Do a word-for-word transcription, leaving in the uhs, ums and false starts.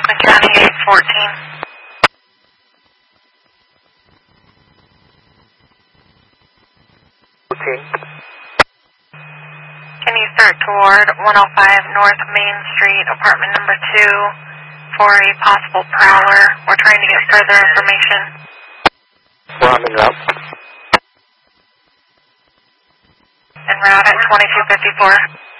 Oakland County eight fourteen. Okay. Can you start toward one oh five North Main Street, apartment number two, for a possible prowler? We're trying to get further information. Rounding up. En route at twenty-two fifty-four.